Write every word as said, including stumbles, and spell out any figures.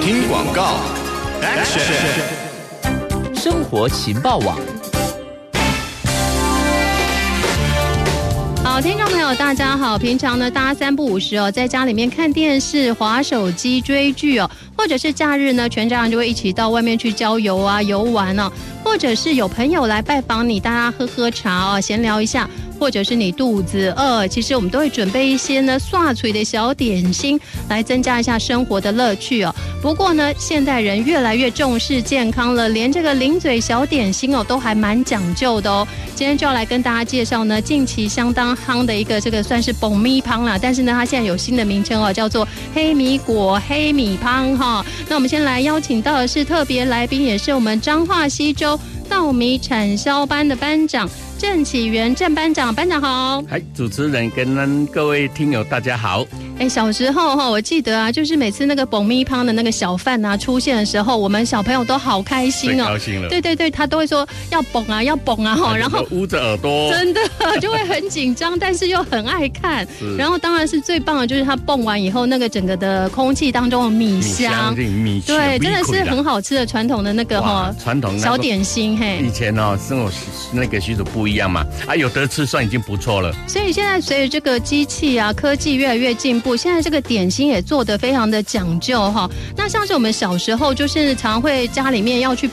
听广告 ，Action！ 生活情报网。 好，听众朋友大家好，平常呢大家三不五时哦，在家里面看电视、滑手机、追剧哦，或者是假日呢，全家人就会一起到外面去郊游啊、游玩哦，或者是有朋友来拜访你，大家喝喝茶哦，闲聊一下。或者是你肚子饿，其实我们都会准备一些呢刷嘴的小点心，来增加一下生活的乐趣哦。不过呢，现代人越来越重视健康了，连这个零嘴小点心哦，都还蛮讲究的哦。今天就要来跟大家介绍呢，近期相当夯的一个这个算是爆米香啦，但是呢，它现在有新的名称哦，叫做黑米果黑米香哈。那我们先来邀请到的是特别来宾，也是我们彰化溪州稻米产销班的班长郑启源郑班长，班长好。 嗨，主持人跟各位听友大家好。 哎，小时候哈，我记得啊，就是每次那个爆米香的那个小贩啊出现的时候，我们小朋友都好开心哦， 最高兴了。 对对对，他都会说要蹦啊，要蹦啊哈，然后捂着耳朵， 真的就会很紧张，但是又很爱看。然后当然是最棒的，就是他蹦完以后，那个整个的空气当中的米香， 米香对，真的是很好吃的传统的那个哈传统小点心嘿。 以前哦，生活那个习俗不一样嘛，啊，有得吃算已经不错了。 所以现在随着这个机器啊科技越来越进步，现在这个点心也做得非常的讲究哈。那像是我们小时候就是常会家里面要去